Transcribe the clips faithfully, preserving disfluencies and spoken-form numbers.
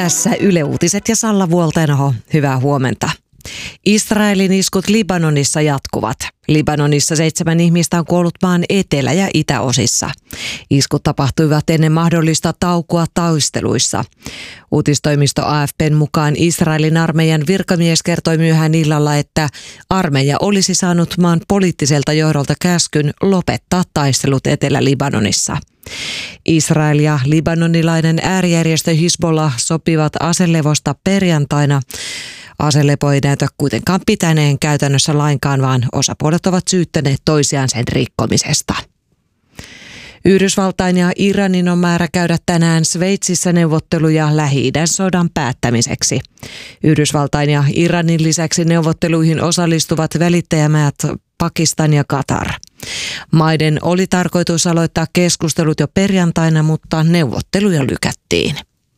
Tässä Yle Uutiset ja Salla Vuolteenaho. Hyvää huomenta. Israelin iskut Libanonissa jatkuvat. Libanonissa seitsemän ihmistä on kuollut maan etelä- ja itäosissa. Iskut tapahtuivat ennen mahdollista taukoa taisteluissa. Uutistoimisto A F P:n mukaan Israelin armeijan virkamies kertoi myöhään illalla, että armeija olisi saanut maan poliittiselta johdolta käskyn lopettaa taistelut Etelä-Libanonissa. Israel ja libanonilainen äärijärjestö Hizbollah sopivat aselevosta perjantaina. Aselepo ei näytä kuitenkaan pitäneen käytännössä lainkaan, vaan osapuolet ovat syyttäneet toisiaan sen rikkomisesta. Yhdysvaltain ja Iranin on määrä käydä tänään Sveitsissä neuvotteluja Lähi-idän sodan päättämiseksi. Yhdysvaltain ja Iranin lisäksi neuvotteluihin osallistuvat välittäjämaat Pakistan ja Katar. Maiden oli tarkoitus aloittaa keskustelut jo perjantaina, mutta neuvotteluja lykättiin.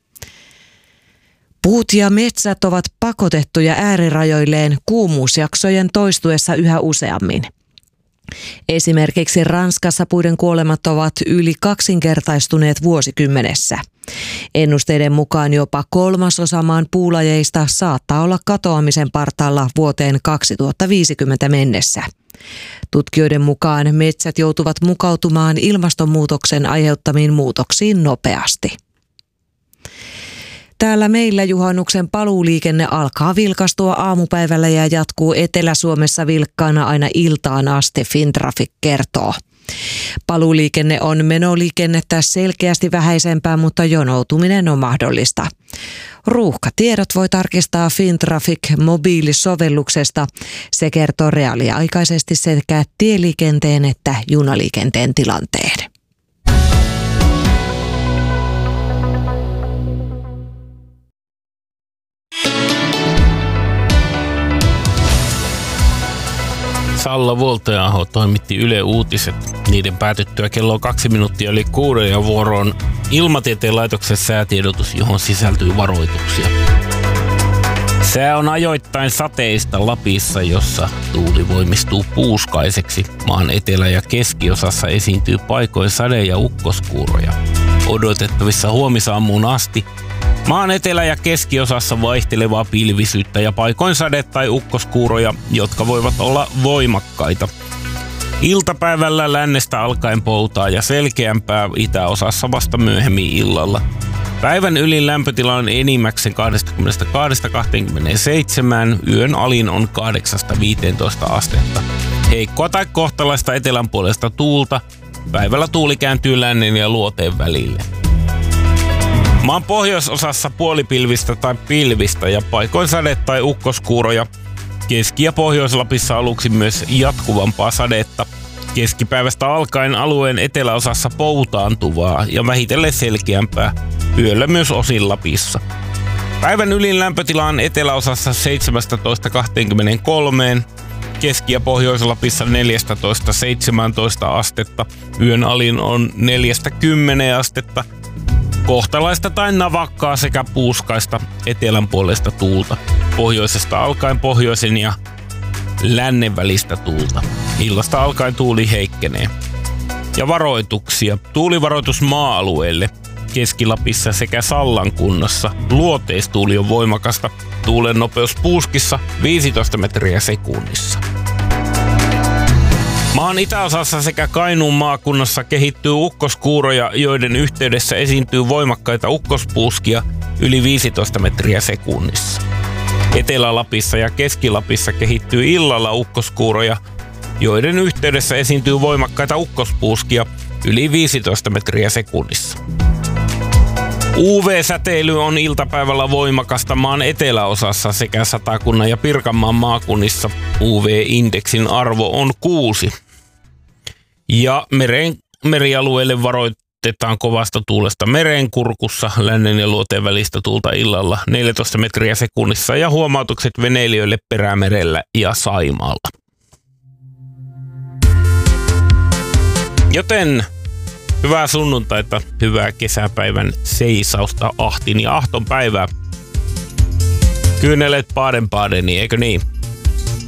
Puut ja metsät ovat pakotettuja äärirajoilleen kuumuusjaksojen toistuessa yhä useammin. Esimerkiksi Ranskassa puiden kuolemat ovat yli kaksinkertaistuneet vuosikymmenessä. Ennusteiden mukaan jopa kolmasosa maan puulajeista saattaa olla katoamisen partaalla vuoteen kaksituhattaviisikymmentä mennessä. Tutkijoiden mukaan metsät joutuvat mukautumaan ilmastonmuutoksen aiheuttamiin muutoksiin nopeasti. Täällä meillä juhannuksen paluuliikenne alkaa vilkastua aamupäivällä ja jatkuu Etelä-Suomessa vilkkaana aina iltaan asti, Fintraffic kertoo. Paluuliikenne on menoliikennettä selkeästi vähäisempää, mutta jonoutuminen on mahdollista. Ruuhkatiedot voi tarkistaa Fintraffic mobiilisovelluksesta. Se kertoo reaaliaikaisesti sekä tieliikenteen että junaliikenteen tilanteen. Salla Vuolteenaho toimitti Yle Uutiset. Niiden päätyttyä kello kaksi minuuttia yli kuuden ja vuoroon Ilmatieteen laitoksen säätiedotus, johon sisältyy varoituksia. Sää on ajoittain sateista Lapissa, jossa tuuli voimistuu puuskaiseksi. Maan etelä- ja keskiosassa esiintyy paikoin sade- ja ukkoskuuroja. Odotettavissa huomisaamuun asti maan etelä- ja keskiosassa vaihtelevaa pilvisyyttä ja paikoin sade- tai ukkoskuuroja, jotka voivat olla voimakkaita. Iltapäivällä lännestä alkaen poutaa ja selkeämpää itäosassa vasta myöhemmin illalla. Päivän ylin lämpötila on enimmäkseen kaksikymmentäkaksi kaksikymmentäseitsemän, yön alin on kahdeksasta viiteentoista astetta. Heikkoa tai kohtalaista etelän puolesta tuulta, päivällä tuuli kääntyy lännen ja luoteen välille. Maan pohjoisosassa puolipilvistä tai pilvistä ja paikoin sade- tai ukkoskuuroja. Keski- ja Pohjois-Lapissa aluksi myös jatkuvampaa sadetta. Keskipäivästä alkaen alueen eteläosassa poutaantuvaa ja vähitellen selkeämpää. Yöllä myös osin Lapissa. Päivän ylin lämpötila on eteläosassa seitsemästätoista kaksikymmentäkolme, Keski- ja Pohjois-Lapissa neljästätoista seitsemääntoista astetta. Yön alin on neljästä kymmeneen astetta. Kohtalaista tai navakkaa sekä puuskaista etelän puolesta tuulta. Pohjoisesta alkaen pohjoisen ja lännen välistä tuulta. Illasta alkaen tuuli heikkenee. Ja varoituksia. Tuulivaroitus maa-alueelle. Keski-Lapissa sekä Sallan kunnassa. Luoteistuuli on voimakasta. Tuulen nopeus puuskissa viisitoista metriä sekunnissa. Maan itäosassa sekä Kainuun maakunnassa kehittyy ukkoskuuroja, joiden yhteydessä esiintyy voimakkaita ukkospuuskia yli viisitoista metriä sekunnissa. Etelä-Lapissa ja Keski-Lapissa kehittyy illalla ukkoskuuroja, joiden yhteydessä esiintyy voimakkaita ukkospuuskia yli viisitoista metriä sekunnissa. U V-säteily on iltapäivällä voimakasta maan eteläosassa sekä Satakunnan ja Pirkanmaan maakunnissa. U V-indeksin arvo on kuusi. Ja meren, merialueelle varoitetaan kovasta tuulesta merenkurkussa, lännen ja luoteen välistä tuulta illalla neljätoista metriä sekunnissa ja huomautukset veneilijöille Perämerellä ja Saimaalla. Joten hyvää sunnuntaita, hyvää kesäpäivän seisausta, ahtin ja ahton päivää. Kyyneleet Baden-Badeniin, eikö niin?